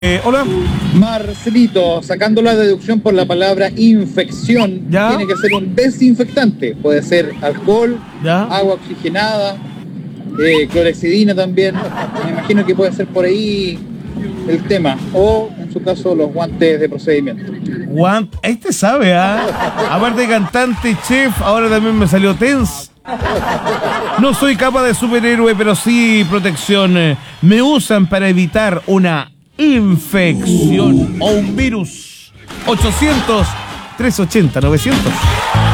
Hola. Marcelito, sacando la deducción por la palabra infección, ¿Ya? tiene que ser un desinfectante. Puede ser alcohol, ¿Ya? agua oxigenada, clorexidina también. Me imagino que puede ser por ahí el tema. O, en su caso, los guantes de procedimiento. Este sabe, Aparte de cantante, chef, ahora también me salió TENS. No soy capa de superhéroe, pero sí protección. Me usan para evitar una infección o un virus. 800-380-900.